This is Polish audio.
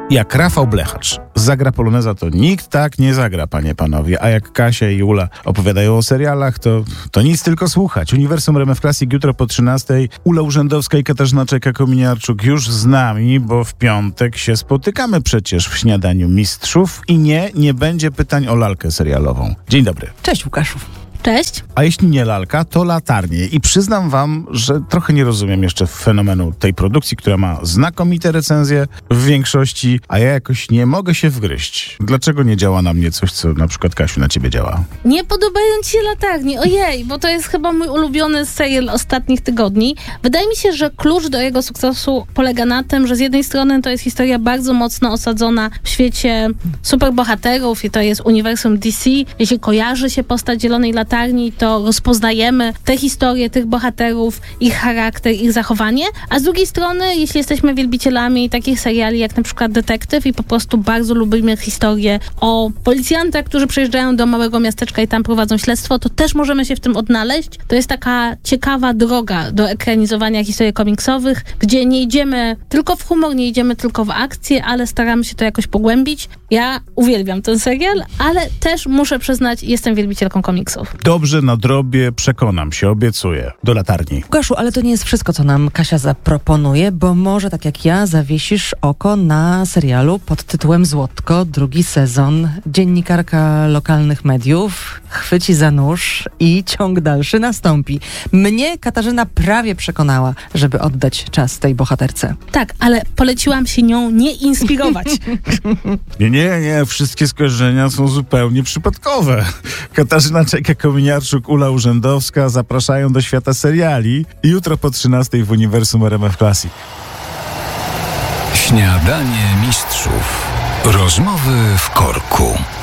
Jak Rafał Blechacz zagra poloneza, to nikt tak nie zagra, panie, panowie. A jak Kasia i Ula opowiadają o serialach, to nic, tylko słuchać. Uniwersum RMF Classic jutro po 13:00. Ula Urzędowska i Katarzyna Czajka-Kominiarczuk już z nami, bo w piątek się spotykamy przecież w Śniadaniu Mistrzów. I nie będzie pytań o lalkę serialową. Dzień dobry. Cześć, Łukaszu. Cześć. A jeśli nie lalka, to latarnie. I przyznam wam, że trochę nie rozumiem jeszcze fenomenu tej produkcji, która ma znakomite recenzje w większości, a ja jakoś nie mogę się wgryźć. Dlaczego nie działa na mnie coś, co na przykład, Kasiu, na ciebie działa? Nie podobają ci się latarnie. Ojej, bo to jest chyba mój ulubiony serial ostatnich tygodni. Wydaje mi się, że klucz do jego sukcesu polega na tym, że z jednej strony to jest historia bardzo mocno osadzona w świecie superbohaterów i to jest uniwersum DC. Jeśli kojarzy się postać Zielonej Latarni, to rozpoznajemy te historie tych bohaterów, ich charakter, ich zachowanie, a z drugiej strony, jeśli jesteśmy wielbicielami takich seriali jak na przykład Detektyw i po prostu bardzo lubimy historię o policjantach, którzy przyjeżdżają do małego miasteczka i tam prowadzą śledztwo, to też możemy się w tym odnaleźć. To jest taka ciekawa droga do ekranizowania historii komiksowych, gdzie nie idziemy tylko w humor, nie idziemy tylko w akcję, ale staramy się to jakoś pogłębić. Ja uwielbiam ten serial, ale też muszę przyznać, jestem wielbicielką komiksów. Dobrze, nadrobię, przekonam się, obiecuję. Do latarni. Łukaszu, ale to nie jest wszystko, co nam Kasia zaproponuje, bo może tak jak ja zawiesisz oko na serialu pod tytułem Złotko, 2. sezon. Dziennikarka lokalnych mediów chwyci za nóż i ciąg dalszy nastąpi. Mnie Katarzyna prawie przekonała, żeby oddać czas tej bohaterce. Tak, ale poleciłam się nią nie inspirować. Nie, wszystkie skojarzenia są zupełnie przypadkowe. Katarzyna Czajka-Kominiarczuk, Ula Urzędowska zapraszają do świata seriali jutro po 13:00 w Uniwersum RMF Classic. Śniadanie Mistrzów. Rozmowy w korku.